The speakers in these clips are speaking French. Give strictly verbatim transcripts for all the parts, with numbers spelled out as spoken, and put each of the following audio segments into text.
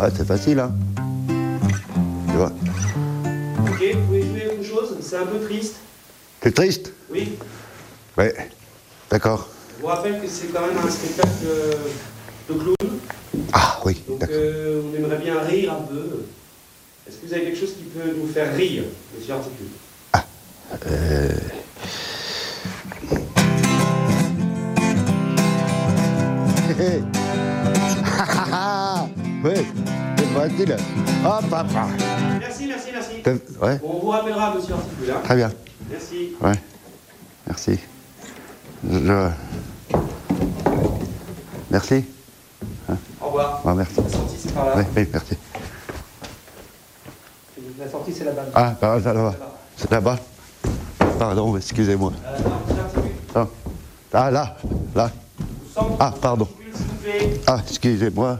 Ah, c'est facile, hein. Tu vois. Ok, vous pouvez jouer une chose, c'est un peu triste. C'est triste? Oui. Ouais, d'accord. Je vous rappelle que c'est quand même un spectacle de clown. Ah oui, Donc d'accord. euh, on aimerait bien rire un peu. Est-ce que vous avez quelque chose qui peut nous faire rire, monsieur Articule? Ah, euh... Hé oui, c'est facile. Hop, hop, hop. Merci, merci, merci. Ouais. Bon, on vous rappellera, monsieur Articule. Hein. Très bien. Merci. Ouais, merci. Je... Merci. Hein? Au revoir. Ah, merci. La sortie, c'est par là. Oui, oui, merci. La sortie, c'est là-bas. Ah, par là, là-bas. C'est là-bas. Pardon, excusez-moi. Euh, non, monsieur Articule. Ah, ah, là, là. Ah, pardon. Ah, excusez-moi.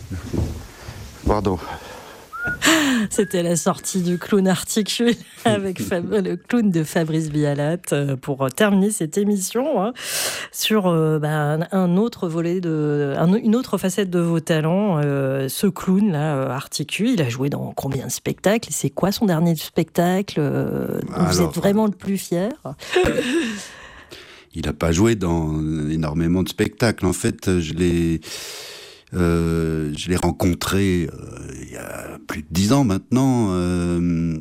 Pardon. C'était la sortie du clown Articule avec Fab- le clown de Fabrice Vialat pour terminer cette émission hein, sur euh, bah, un autre volet de, un, une autre facette de vos talents. Euh, ce clown là, Articule, il a joué dans combien de spectacles? C'est quoi son dernier spectacle euh, dont Alors, vous êtes vraiment le plus fier? Il n'a pas joué dans énormément de spectacles. En fait, je l'ai, euh, je l'ai rencontré euh, il y a plus de dix ans maintenant. Euh,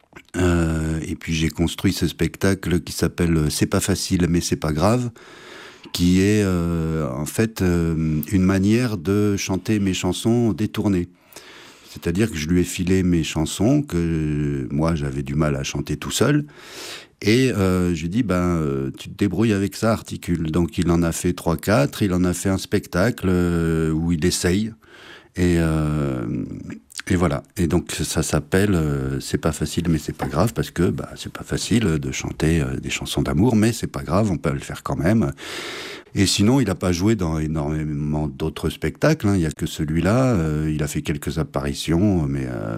euh, et puis j'ai construit ce spectacle qui s'appelle « C'est pas facile, mais c'est pas grave », qui est euh, en fait euh, une manière de chanter mes chansons détournées. C'est-à-dire que je lui ai filé mes chansons que moi j'avais du mal à chanter tout seul. Et euh, je lui ai dit, ben, euh, tu te débrouilles avec ça, Articule. Donc il en a fait trois quatre, il en a fait un spectacle euh, où il essaye. Et, euh, et voilà. Et donc ça s'appelle euh, C'est pas facile, mais c'est pas grave, parce que bah, c'est pas facile de chanter euh, des chansons d'amour, mais c'est pas grave, on peut le faire quand même. Et sinon, il n'a pas joué dans énormément d'autres spectacles. Hein. Il n'y a que celui-là. Euh, il a fait quelques apparitions, mais euh,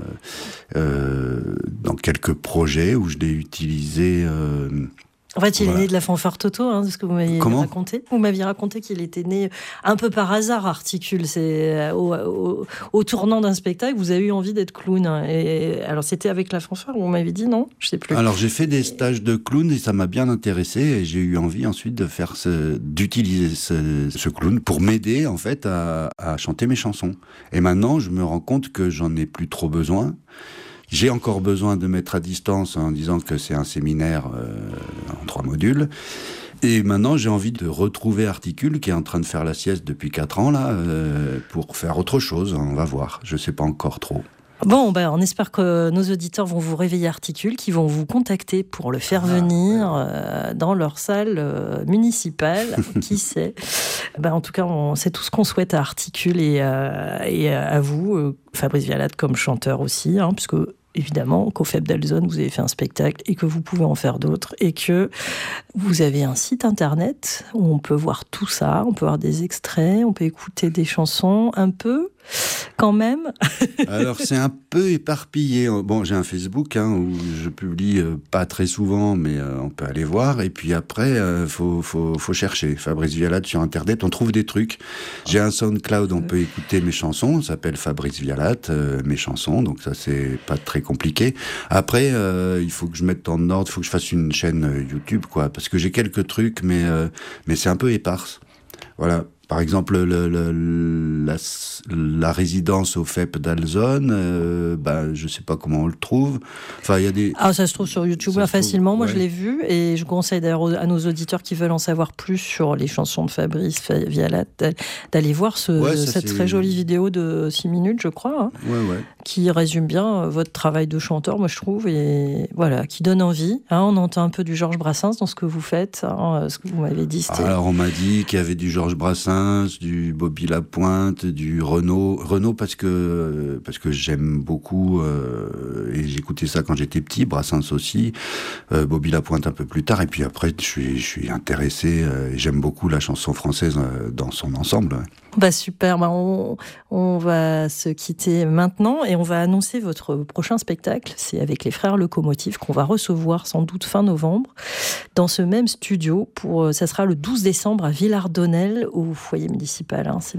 euh, dans quelques projets où je l'ai utilisé. Euh, En fait, il voilà. est né de la fanfare Toto, hein, c'est ce que vous m'aviez Comment raconté. Vous m'aviez raconté qu'il était né un peu par hasard, Articule. C'est au, au, au tournant d'un spectacle, vous avez eu envie d'être clown. Et alors, c'était avec la fanfare, vous m'avez dit, non? Je sais plus. Alors, j'ai fait des stages de clown et ça m'a bien intéressé. Et j'ai eu envie ensuite de faire ce, d'utiliser ce, ce clown pour m'aider, en fait, à, à chanter mes chansons. Et maintenant, je me rends compte que j'en ai plus trop besoin. J'ai encore besoin de mettre à distance en disant que c'est un séminaire euh, en trois modules. Et maintenant, j'ai envie de retrouver Articule, qui est en train de faire la sieste depuis quatre ans, là, euh, pour faire autre chose. On va voir. Je ne sais pas encore trop. Bon, ben, on espère que nos auditeurs vont vous réveiller Articule, qui vont vous contacter pour le faire ah, venir ouais. euh, dans leur salle euh, municipale. Qui sait? Ben, en tout cas, on, c'est tout ce qu'on souhaite à Articule et, euh, et à vous, euh, Fabrice Vialat, comme chanteur aussi, hein, puisque évidemment qu'au F E B d'Alzone, vous avez fait un spectacle et que vous pouvez en faire d'autres et que vous avez un site internet où on peut voir tout ça, on peut voir des extraits, on peut écouter des chansons un peu, quand même. Alors, c'est un peu éparpillé. Bon, j'ai un Facebook hein, où je publie euh, pas très souvent, mais euh, on peut aller voir. Et puis après, il euh, faut, faut, faut chercher. Fabrice Vialat sur Internet, on trouve des trucs. J'ai un SoundCloud, on peut écouter mes chansons. Ça s'appelle Fabrice Vialat, euh, mes chansons. Donc ça, c'est pas très compliqué. Après, euh, il faut que je mette en ordre, il faut que je fasse une chaîne YouTube, quoi. Parce que j'ai quelques trucs, mais, euh, mais c'est un peu éparse. Voilà. Par exemple, le, le, la, la résidence au F E P d'Alzone, euh, ben, je ne sais pas comment on le trouve. Enfin, il y a des... Ah, ça se trouve sur YouTube là, facilement. Trouve, Moi, ouais. je l'ai vu et je conseille d'ailleurs à nos auditeurs qui veulent en savoir plus sur les chansons de Fabrice Vialat d'aller voir ce, ouais, ça, cette c'est... très jolie vidéo de six minutes, je crois, hein, ouais, ouais. qui résume bien votre travail de chanteur, moi, je trouve, et voilà, qui donne envie. Hein, on entend un peu du Georges Brassens dans ce que vous faites, hein, ce que vous m'avez dit. C'était... Alors, on m'a dit qu'il y avait du Georges Brassens, du Bobby Lapointe, du Renaud. Renaud parce que, parce que j'aime beaucoup, euh, et j'écoutais ça quand j'étais petit, Brassens aussi, euh, Bobby Lapointe un peu plus tard, et puis après, je suis, je suis intéressé, euh, et j'aime beaucoup la chanson française euh, dans son ensemble. Bah super, bah on, on va se quitter maintenant et on va annoncer votre prochain spectacle. C'est avec les Frères Locomotives qu'on va recevoir sans doute fin novembre dans ce même studio. Pour, ça sera le douze décembre à Villardonnel au foyer municipal, hein, c'est bien ça ?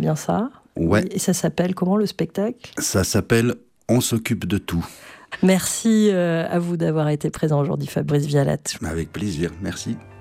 Ouais. Et ça s'appelle comment, le spectacle ? Ça s'appelle « On s'occupe de tout ». Merci à vous d'avoir été présent aujourd'hui, Fabrice Vialat. Avec plaisir, merci.